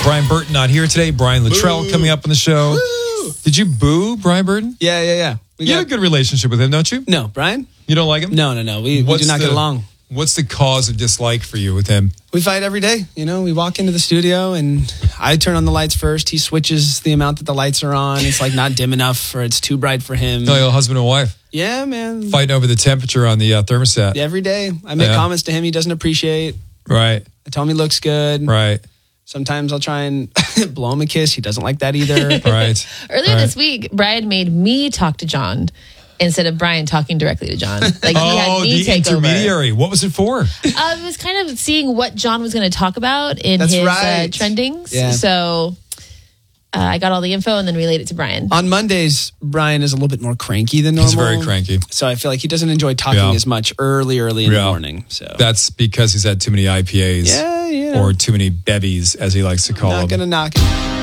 Brian Burton not here today. Brian Luttrell coming up on the show. Woo! Did you boo Brian Burton? Yeah. You have a good relationship with him, don't you? No, Brian? You don't like him? No. We do not get along. What's the cause of dislike for you with him? We fight every day. We walk into the studio and I turn on the lights first. He switches the amount that the lights are on. It's like not dim enough or it's too bright for him. No, husband and wife. Yeah, man. Fighting over the temperature on the thermostat. Every day. I make comments to him he doesn't appreciate. Right. I tell him he looks good. Right. Sometimes I'll try and blow him a kiss. He doesn't like that either. Right. Earlier this week, Brian made me talk to John instead of Brian talking directly to John. Like he had me the take intermediary. over. What was it for? It was kind of seeing what John was going to talk about in his trendings. Yeah. So I got all the info and then relayed it to Brian. On Mondays, Brian is a little bit more cranky than normal. He's very cranky. So I feel like he doesn't enjoy talking as much early in the morning. So that's because he's had too many IPAs. Yeah. Or too many bevies, as he likes to call them. Not going to knock it.